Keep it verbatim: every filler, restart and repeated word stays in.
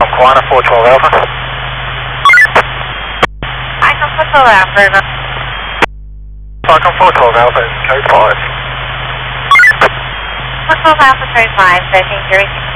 Quanta four twelve Alpha. Icon four twelve Alpha, over. Icon four twelve Alpha, code five. four twelve Alpha, code five, thirteen zero six.